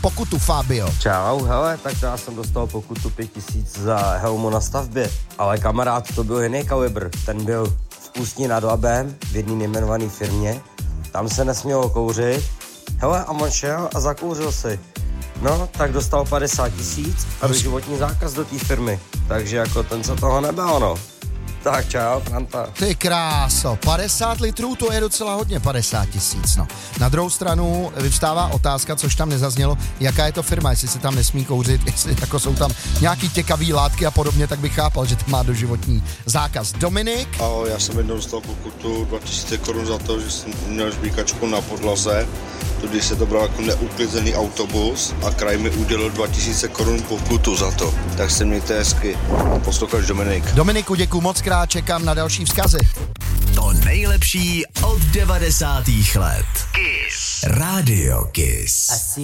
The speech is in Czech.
pokutu, Fabio? Čau, hele, tak já jsem dostal pokutu 5000 za helmu na stavbě, ale kamarád, to byl jiný kalibr, ten byl v Ústí nad Labem, v jedné nejmenované firmě, tam se nesmělo kouřit, hele, a on šel a zakouřil si. No, tak dostal 50 000 a doživotní zákaz do té firmy, takže jako ten se toho nebál, no. Tak čau, Franta. Ty kráso, 50 litrů, to je docela hodně, 50 000, no. Na druhou stranu vyvstává otázka, což tam nezaznělo, jaká je to firma, jestli se tam nesmí kouřit, jestli jako jsou tam nějaký těkavý látky a podobně, tak bych chápal, že to má doživotní zákaz. Dominik? Ahoj, já jsem jednou dostal pokutu 2000 korun za to, že jsem měl žvíkačku na podlaze, tudíž se to bral jako neuklizený autobus a kraj mi udělil 2000 korun pokutu za to. Tak se mějte hezky. Poslouchač Dominik. Dominiku, děkuju moc krát, čekám na další vzkazy. To nejlepší od 90. let. Kiss. Radio Kiss.